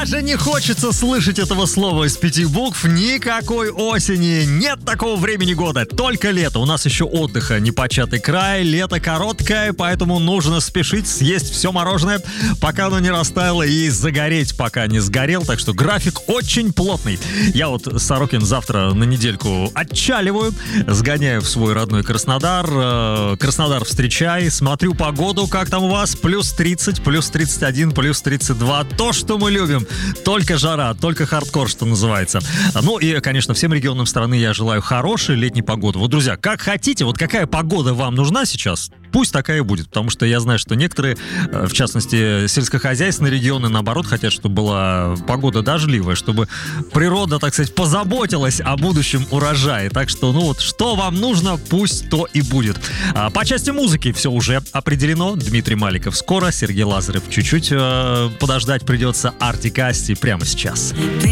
Даже не хочется слышать этого слова из 5 букв. Никакой осени, нет такого времени года, только лето. У нас еще отдыха непочатый край, лето короткое, поэтому нужно спешить съесть все мороженое, пока оно не растаяло, и загореть, пока не сгорел. Так что график очень плотный. Я вот, Сорокин, завтра на недельку отчаливаю, сгоняю в свой родной Краснодар. Краснодар встречай, смотрю погоду, как там у вас, плюс 30, плюс 31, плюс 32. То, что мы любим. Только жара, только хардкор, что называется. Ну и, конечно, всем регионам страны я желаю хорошей летней погоды. Вот, друзья, как хотите, вот какая погода вам нужна сейчас, пусть такая и будет. Потому что я знаю, что некоторые, в частности, сельскохозяйственные регионы, наоборот, хотят, чтобы была погода дождливая, чтобы природа, так сказать, позаботилась о будущем урожае. Так что, ну вот, что вам нужно, пусть то и будет. По части музыки все уже определено. Дмитрий Маликов скоро, Сергей Лазарев чуть-чуть подождать придется. Артик Асти прямо сейчас.